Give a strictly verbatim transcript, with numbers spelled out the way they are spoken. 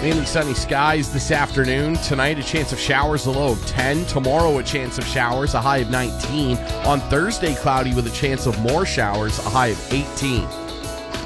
Mainly sunny skies this afternoon. Tonight, a chance of showers, a low of ten. Tomorrow, a chance of showers, a high of nineteen. On Thursday, cloudy with a chance of more showers, a high of eighteen.